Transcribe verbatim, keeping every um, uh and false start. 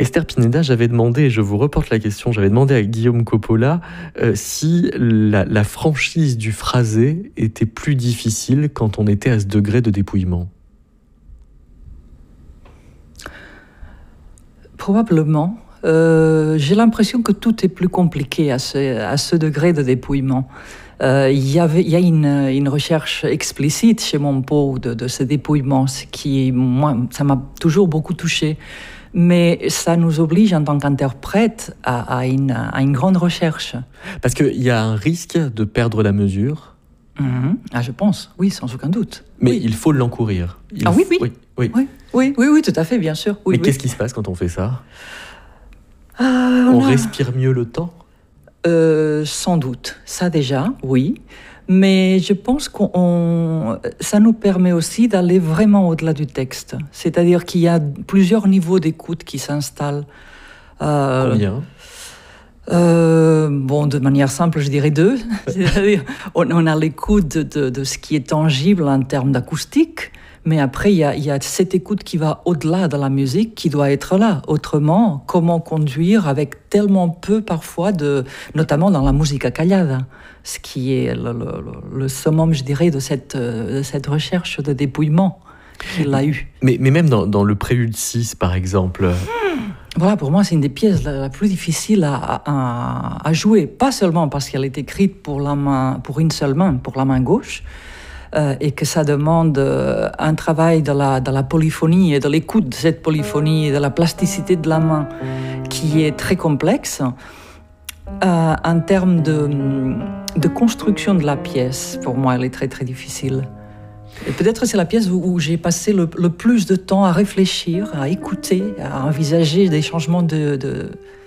Esther Pineda, j'avais demandé, et je vous reporte la question, j'avais demandé à Guillaume Coppola euh, si la, la franchise du phrasé était plus difficile quand on était à ce degré de dépouillement. Probablement. Euh, j'ai l'impression que tout est plus compliqué à ce, à ce degré de dépouillement. Euh, il y avait, il y a une, une recherche explicite chez Monpou de, de ce dépouillement, ce qui, moi, ça m'a toujours beaucoup touchée. Mais ça nous oblige en tant qu'interprète à, à, une, à une grande recherche. Parce qu'il y a un risque de perdre la mesure. Mmh. Ah, je pense, oui, sans aucun doute. Mais oui. il faut l'encourir. Il ah oui, oui. Oui, oui. Oui, oui, oui, oui, tout à fait, bien sûr. Oui, Mais oui. qu'est-ce qui se passe quand on fait ça ? euh, On, on a... respire mieux le temps ? euh, Sans doute, ça déjà, oui. Mais je pense que ça nous permet aussi d'aller vraiment au-delà du texte. C'est-à-dire qu'il y a plusieurs niveaux d'écoute qui s'installent. Euh, Combien ? Euh, bon, de manière simple, je dirais deux. C'est-à-dire, on, on a l'écoute de, de, de ce qui est tangible en termes d'acoustique, mais après, il y a, il y a cette écoute qui va au-delà de la musique, qui doit être là. Autrement, comment conduire avec tellement peu, parfois, de, notamment dans la musica callada, ce qui est le, le, le summum, je dirais, de cette, de cette recherche de dépouillement qu'il a eu. Mais, mais même dans, dans le Prélude six, par exemple... Hmm. Voilà, pour moi, c'est une des pièces la, la plus difficiles à, à, à jouer. Pas seulement parce qu'elle est écrite pour, la main, pour une seule main, pour la main gauche, euh, et que ça demande euh, un travail de la, de la polyphonie et de l'écoute de cette polyphonie et de la plasticité de la main qui est très complexe. Euh, en termes de, de construction de la pièce, pour moi, elle est très, très difficile. Et peut-être c'est la pièce où, où j'ai passé le, le plus de temps à réfléchir, à écouter, à envisager des changements de, de,